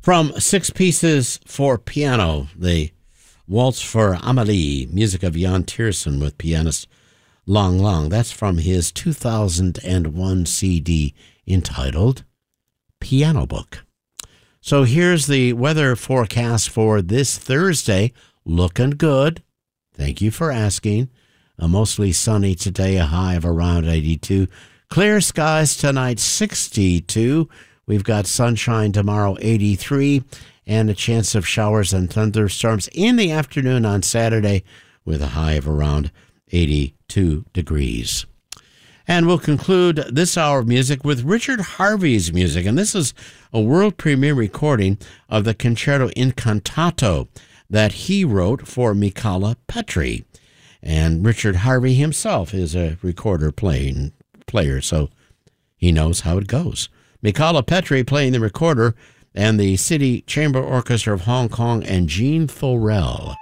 From Six Pieces for Piano, the Waltz for Amelie, music of Jan Tiersen with pianist Lang Lang. That's from his 2001 CD entitled Piano Book. So here's the weather forecast for this Thursday. Looking good. Thank you for asking. Mostly sunny today, a high of around 82. Clear skies tonight, 62. We've got sunshine tomorrow, 83, and a chance of showers and thunderstorms in the afternoon on Saturday with a high of around 82 degrees. And we'll conclude this hour of music with Richard Harvey's music, and this is a world premiere recording of the Concerto Incantato that he wrote for Michala Petri. And Richard Harvey himself is a recorder player, so he knows how it goes. Michala Petri playing the recorder, and the City Chamber Orchestra of Hong Kong and Jean Thorell.